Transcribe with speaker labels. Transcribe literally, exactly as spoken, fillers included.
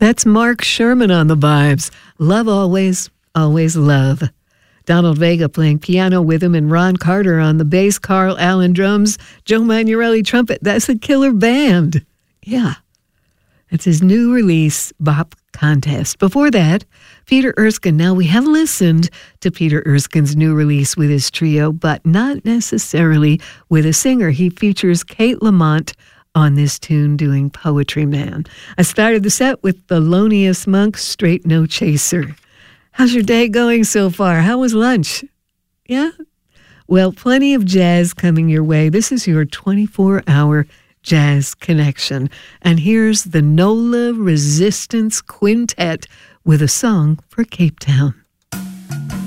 Speaker 1: That's Mark Sherman on the vibes. Love always, always love. Donald Vega playing piano with him, and Ron Carter on the bass, Carl Allen drums, Joe Magnarelli trumpet. That's a killer band. Yeah. It's his new release, Bop Contest. Before that, Peter Erskine. Now, we have listened to Peter Erskine's new release with his trio, but not necessarily with a singer. He features Kate Lamont on this tune doing Poetry Man. I started the set with Thelonious Monk, Straight No Chaser. How's your day going so far? How was lunch? Yeah? Well, plenty of jazz coming your way. This is your twenty-four hour Jazz Connection. And here's the NOLA Resistance Quintet with a song for Cape Town.